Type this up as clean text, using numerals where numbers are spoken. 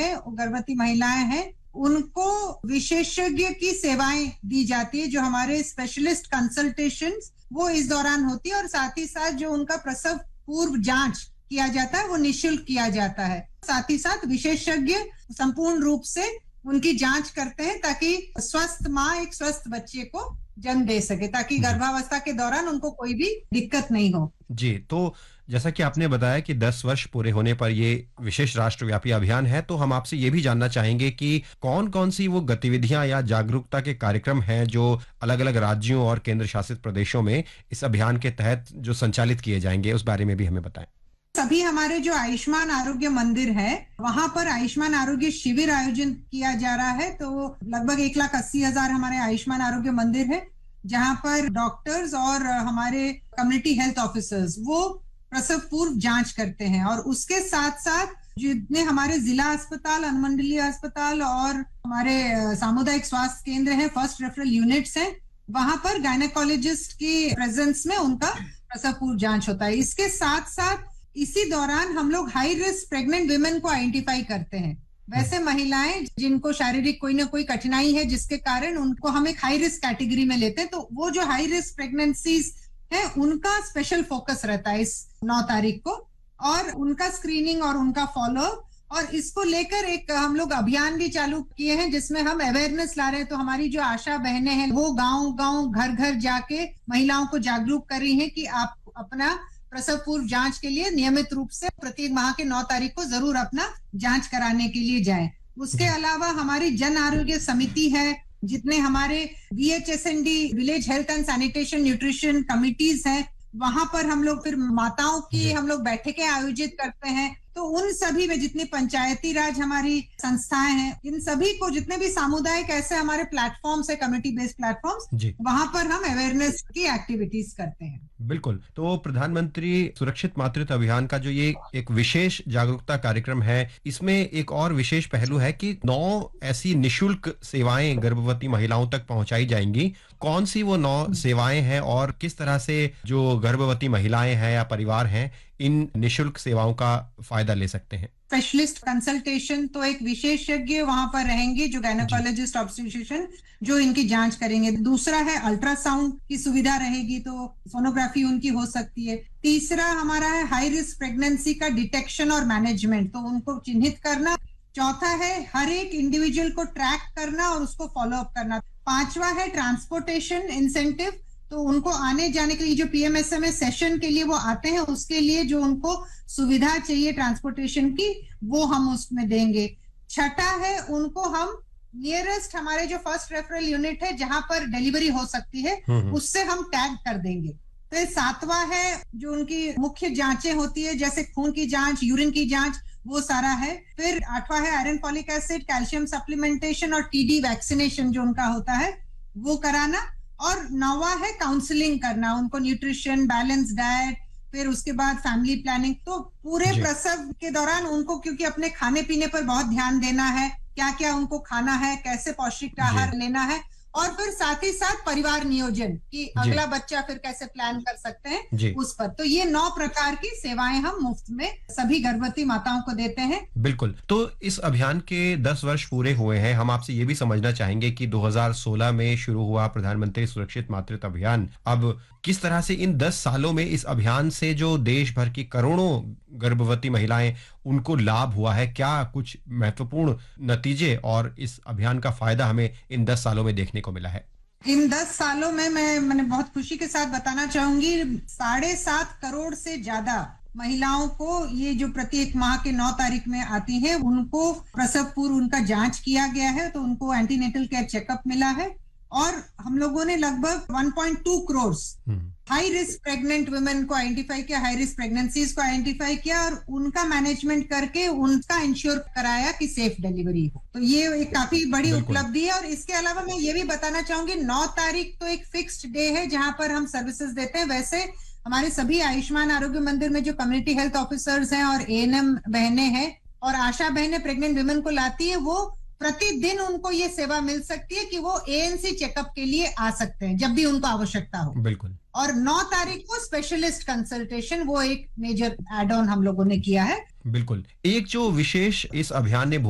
है, गर्भवती महिलाएं हैं, उनको विशेषज्ञ की सेवाएं दी जाती है, जो हमारे स्पेशलिस्ट कंसल्टेशंस वो इस दौरान होती है, और साथ ही साथ जो उनका प्रसव पूर्व जांच किया जाता है वो निःशुल्क किया जाता है। साथ ही साथ विशेषज्ञ संपूर्ण रूप से उनकी जांच करते हैं ताकि स्वस्थ माँ एक स्वस्थ बच्चे को जन्म दे सके, ताकि गर्भावस्था के दौरान उनको कोई भी दिक्कत नहीं हो। जी, तो जैसा कि आपने बताया कि 10 वर्ष पूरे होने पर ये विशेष राष्ट्रव्यापी अभियान है, तो हम आपसे ये भी जानना चाहेंगे कि कौन-कौन सी वो गतिविधियां या जागरूकता के कार्यक्रम हैं जो अलग-अलग राज्यों और केंद्र शासित प्रदेशों में इस अभियान के तहत जो संचालित किए जाएंगे, उस बारे में भी हमें बताएं। सभी हमारे जो आयुष्मान आरोग्य मंदिर है, वहां पर आयुष्मान आरोग्य शिविर आयोजन किया जा रहा है। तो लगभग 1,80,000 हमारे आयुष्मान आरोग्य मंदिर है, जहां पर डॉक्टर्स और हमारे कम्युनिटी हेल्थ ऑफिसर्स वो प्रसव पूर्व जांच करते हैं। और उसके साथ साथ जितने हमारे जिला अस्पताल, अनुमंडलीय अस्पताल और हमारे सामुदायिक स्वास्थ्य केंद्र हैं, फर्स्ट रेफरल यूनिट्स हैं, वहां पर गायनेकोलॉजिस्ट की प्रेजेंस में उनका प्रसव पूर्व जांच होता है। इसके साथ साथ इसी दौरान हम लोग हाई रिस्क प्रेग्नेंट विमेन को आइडेंटिफाई करते हैं। वैसे महिलाएं जिनको शारीरिक कोई ना कोई कठिनाई है, जिसके कारण उनको हम एक हाई रिस्क कैटेगरी में लेते हैं, तो वो जो हाई रिस्क प्रेगनेंसीज है उनका स्पेशल फोकस रहता है इस 9 तारीख को, और उनका स्क्रीनिंग और उनका फॉलो। और इसको लेकर एक हम लोग अभियान भी चालू किए हैं जिसमें हम अवेयरनेस ला रहे हैं। तो हमारी जो आशा बहनें हैं वो गांव-गांव, घर-घर जाके महिलाओं को जागरूक कर रही हैं कि आप अपना प्रसव पूर्व जांच के लिए नियमित रूप से प्रत्येक माह के 9 तारीख को जरूर अपना जांच कराने के लिए जाएं। उसके अलावा हमारी जन आरोग्य समिति है, जितने हमारे VHSND village health and sanitation nutrition committees हैं, वहां पर हम लोग फिर माताओं की हम लोग बैठकें आयोजित करते हैं। तो उन सभी में जितनी पंचायती राज हमारी संस्थाएं हैं, इन सभी को जितने भी सामुदायिक ऐसे हमारे प्लेटफॉर्म्स है, कम्युनिटी बेस्ड प्लेटफॉर्म्स, वहां पर हम अवेयरनेस की एक्टिविटीज करते हैं। बिल्कुल। तो प्रधानमंत्री सुरक्षित मातृत्व अभियान का जो ये एक विशेष जागरूकता कार्यक्रम है, इसमें एक और विशेष पहलू है कि 9 ऐसी निशुल्क सेवाएं गर्भवती महिलाओं तक पहुंचाई जाएंगी। कौन सी वो 9 सेवाएं हैं और किस तरह से जो गर्भवती महिलाएं हैं या परिवार हैं इन निशुल्क सेवाओं का फायदा ले सकते हैं? स्पेशलिस्ट कंसल्टेशन, तो एक विशेषज्ञ वहां पर रहेंगे जो गायनेकोलॉजिस्ट ऑब्स्टेट्रिशियन जो इनकी जांच करेंगे। दूसरा है अल्ट्रासाउंड की सुविधा रहेगी, तो सोनोग्राफी उनकी हो सकती है। तीसरा हमारा है हाई रिस्क प्रेगनेंसी का डिटेक्शन और मैनेजमेंट, तो उनको चिन्हित करना। चौथा है हर एक इंडिविजुअल को ट्रैक करना और उसको फॉलो अप करना। 5वां है ट्रांसपोर्टेशन इंसेंटिव, तो उनको आने जाने के लिए जो PMSMA सेशन के लिए वो आते हैं, उसके लिए जो उनको सुविधा चाहिए ट्रांसपोर्टेशन की, वो हम उसमें देंगे। छठा है उनको हम नियरेस्ट हमारे जो फर्स्ट रेफरल यूनिट है जहां पर डिलीवरी हो सकती है, उससे हम टैग कर देंगे। तो 7वां है जो उनकी मुख्य जांचें होती है, जैसे खून की जांच, यूरिन की जांच, वो सारा है। फिर 8वां है iron folic acid, calcium supplementation और TD वैक्सीनेशन जो उनका होता है वो कराना। और 9वां है काउंसलिंग करना, उनको न्यूट्रिशन, बैलेंस डाइट, फिर उसके बाद फैमिली प्लानिंग। तो पूरे प्रसव के दौरान उनको क्योंकि अपने खाने पीने पर बहुत ध्यान देना है, क्या क्या उनको खाना है, कैसे पौष्टिक आहार लेना है, और फिर साथ ही साथ परिवार नियोजन कि अगला बच्चा फिर कैसे प्लान कर सकते हैं उस पर। तो ये 9 प्रकार की सेवाएं हम मुफ्त में सभी गर्भवती माताओं को देते हैं। बिल्कुल। तो इस अभियान के 10 वर्ष पूरे हुए हैं। हम आपसे ये भी समझना चाहेंगे कि 2016 में शुरू हुआ प्रधानमंत्री सुरक्षित मातृत्व अभियान, अब किस तरह से इन 10 सालों में इस अभियान से जो देश भर की करोड़ों गर्भवती महिलाएं उनको लाभ हुआ है, क्या कुछ महत्वपूर्ण नतीजे और इस अभियान का फायदा हमें इन 10 सालों में देखने को मिला है? इन 10 सालों में मैंने बहुत खुशी के साथ बताना चाहूंगी, 7.5 करोड़ से ज्यादा महिलाओं को ये जो प्रत्येक माह के 9 तारीख में आती हैं, उनको प्रसव पूर्व उनका जांच किया गया है, तो उनको एंटीनेटल केयर चेकअप मिला है। और हम लोगों ने लगभग 1.2 crore high risk pregnant women को आइडेंटिफाई किया, हाई रिस्क प्रेगनेंसीज को आइडेंटिफाई किया और उनका मैनेजमेंट करके उनका इंश्योर कराया कि सेफ डिलीवरी हो। तो ये एक काफी बड़ी उपलब्धि है। और इसके अलावा मैं ये भी बताना चाहूंगी, 9 तारीख तो एक फिक्स्ड डे है जहां पर हम सर्विसेज देते हैं। वैसे हमारे सभी आयुष्मान आरोग्य मंदिर में जो कम्युनिटी हेल्थ ऑफिसर्स हैं और ANM बहनें हैं और आशा बहनें प्रेग्नेंट वुमेन को लाती है, वो प्रतिदिन उनको ये सेवा मिल सकती है कि वो ANC चेकअप के लिए आ सकते हैं जब भी उनको आवश्यकता हो। बिल्कुल। और 9 तारीख को स्पेशलिस्ट कंसल्टेशन, वो एक मेजर एड ऑन हम लोगों ने किया है। बिल्कुल। एक जो विशेष इस अभियान ने